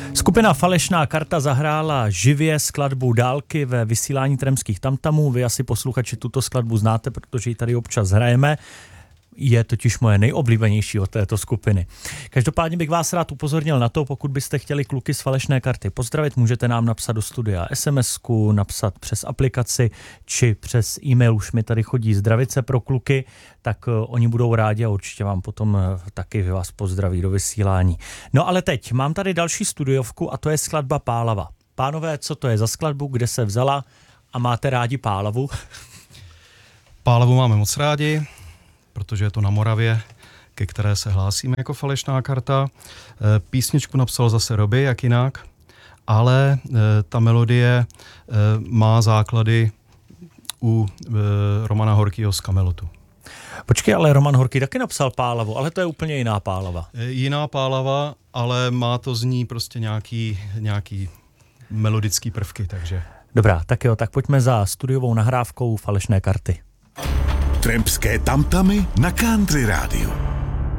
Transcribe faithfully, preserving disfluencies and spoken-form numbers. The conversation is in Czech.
Skupina Falešná karta zahrála živě skladbu Dálky ve vysílání Tremských tamtamů. Vy asi posluchači tuto skladbu znáte, protože ji tady občas hrajeme. Je totiž moje nejoblíbenější od této skupiny. Každopádně bych vás rád upozornil na to, pokud byste chtěli kluky z Falešné karty pozdravit, můžete nám napsat do studia SMSku, napsat přes aplikaci, či přes e-mail, už mi tady chodí zdravice pro kluky, tak uh, oni budou rádi a určitě vám potom uh, taky vás pozdraví do vysílání. No ale teď mám tady další studiovku a to je skladba Pálava. Pánové, co to je za skladbu, kde se vzala a máte rádi Pálavu? Pálavu máme moc rádi, protože je to na Moravě, ke které se hlásíme jako Falešná karta. Písničku napsal zase Roby, jak jinak, ale ta melodie má základy u Romana Horkýho z Kamelotu. Počkej, ale Roman Horký taky napsal Pálavu, ale to je úplně jiná Pálava. Jiná Pálava, ale má to z ní prostě nějaký, nějaký melodický prvky, takže... Dobrá, tak jo, tak pojďme za studiovou nahrávkou Falešné karty. Tremské tamtamy na Country Rádiu.